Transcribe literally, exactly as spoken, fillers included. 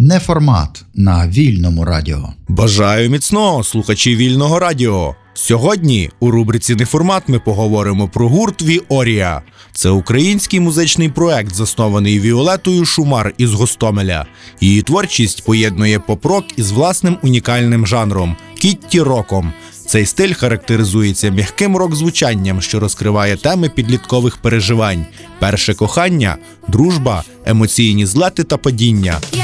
Неформат на Вільному радіо. Бажаю міцного, слухачі Вільного радіо. Сьогодні у рубриці «Неформат» ми поговоримо про гурт «Віорія». Це український музичний проект, заснований Віолетою Шумар із Гостомеля. Її творчість поєднує поп-рок із власним унікальним жанром – кітті-роком. Цей стиль характеризується м'яким рок-звучанням, що розкриває теми підліткових переживань. Перше кохання, дружба, емоційні злети та падіння.